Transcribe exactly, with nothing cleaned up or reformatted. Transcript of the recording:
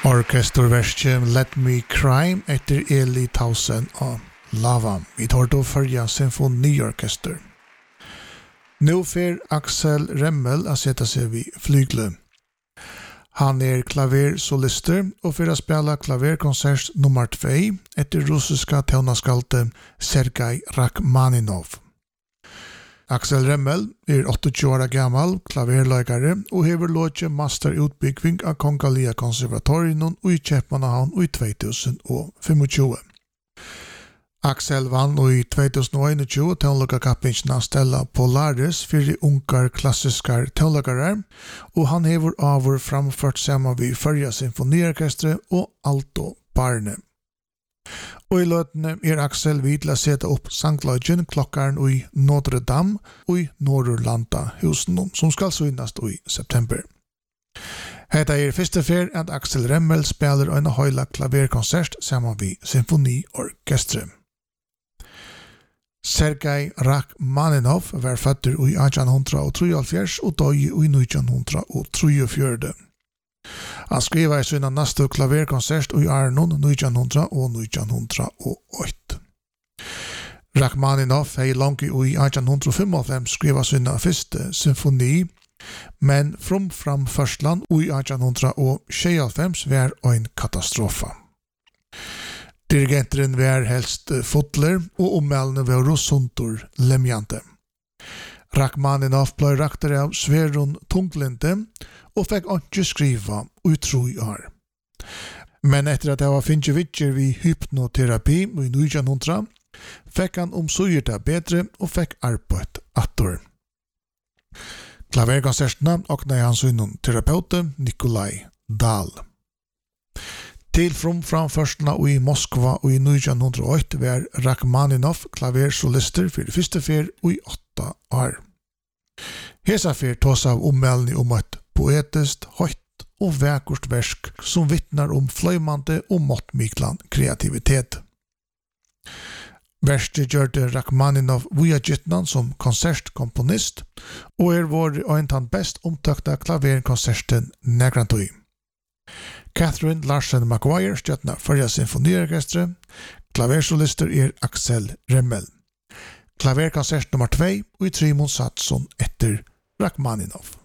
Orkesterverset Let Me Cry etter Eli Tausen og Lava. Vi tar då förja symfoniorkester. Nu fer Axel Remmel att sätta sig vid flygle. Han är klaversolister och för att spela klaverkonsert nummer två etter russiska tonaskalten Sergej Rachmaninov. Axel Remmel er åttiotjúgu år gammal, klaverleikare og hever låtje masterutbygging av Kongalia konservatorien i Kjepmanahavn i två tusen tjugofem. Axel vann i två tusen einogtjúgu tonleikakappingen Stella Polaris for ungar klassiskar tonleikare, og han hever avur framført sammen vid Førja symfoniorkestre og Alto Barne. Og i løtene er Axel vid til å sette opp sangløgjen klokkaren i Notre Dame og i Norrlanda husen som skal synast i september. Hetta er første fer at Axel Remmel spiller en høyla klaverkonsert sammen vid symfoniorkestre. Sergej Rachmaninov var født i atjan trettiotre og døg i nitjan trettiofire. Han skriver i sina næste klaverkonsert i Arnon nitjan hundre og nitjan åtta. Rachmaninov hei langt i atjan femogfem skriva sina første symfoni, men from framførslan i atjan tjuefem var en katastrofa. Dirigenteren var helst fotler og ommeldene var rosuntor lemjante. Rachmaninov ble rakter av Sverun tunglinte og fikk ikke skriva utro i år. Men etter at jeg var finnet vittjer vid hypnoterapi i nitjan hundre, fikk han omsøyerta bedre og fikk arbeid attor. Klaverkonsertene åkna hans innom terapeuten Nikolai Dahl. Til from framførstelene i Moskva og i nitjan hundre og åtte var Rachmaninov klaversolister for det første fer og i åtta år. Hesa fer tås av ommeldning om et poetisk, høyt og vækert versk som vittnar om fløymande og måttmiklan kreativitet. Verste gjørte Rachmaninov via Gytnan som konsertkomponist og er vår en tan best omtøkta klaverkonserten Negrantui. Catherine Larsen Maguire stjøtna Førja symfoniorkestre, klaversolister er Axel Remmel. Klaverkonsert nummer två og i Trimon Satsson etter Rachmaninov.